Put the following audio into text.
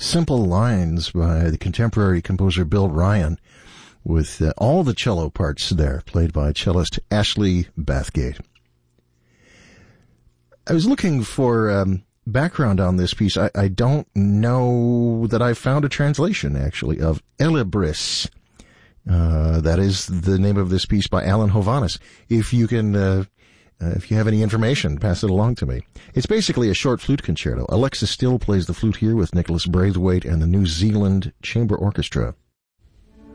Simple Lines by the contemporary composer Bill Ryan, with all the cello parts there, played by cellist Ashley Bathgate. I was looking for background on this piece. I don't know that I found a translation, actually, of Elibris. That is the name of this piece by Alan Hovhaness. If you can, if you have any information, pass it along to me. It's basically a short flute concerto. Alexa Still plays the flute here with Nicholas Braithwaite and the New Zealand Chamber Orchestra.